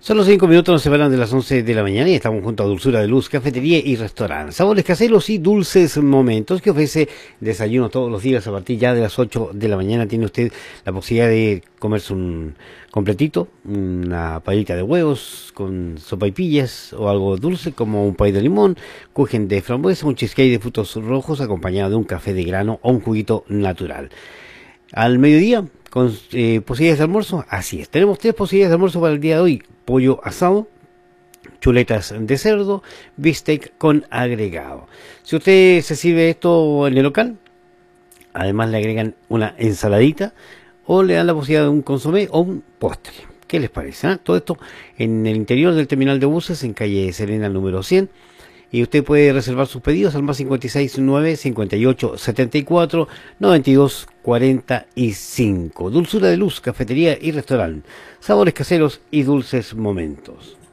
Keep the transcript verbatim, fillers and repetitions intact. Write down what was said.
Son los cinco minutos, nos separan de las once de la mañana y estamos junto a Dulzura de Luz, cafetería y restaurante. Sabores caseros y dulces momentos que ofrece desayuno todos los días a partir ya de las ocho de la mañana. Tiene usted la posibilidad de comerse un completito, una paellita de huevos con sopaipillas o algo dulce como un pay de limón, kuchen de frambuesa, un cheesecake de frutos rojos acompañado de un café de grano o un juguito natural. Al mediodía, con eh, posibilidades de almuerzo, así es. Tenemos tres posibilidades de almuerzo para el día de hoy: pollo asado, chuletas de cerdo, bistec con agregado. Si usted se sirve esto en el local, además le agregan una ensaladita o le dan la posibilidad de un consomé o un postre. ¿Qué les parece? ¿Eh? Todo esto en el interior del terminal de buses en calle Serena número cien. Y usted puede reservar sus pedidos al más cincuenta y seis nueve, cincuenta y ocho, setenta y cuatro, noventa y dos, cuarenta y cinco. Dulzura de Luz, cafetería y restaurante. Sabores caseros y dulces momentos.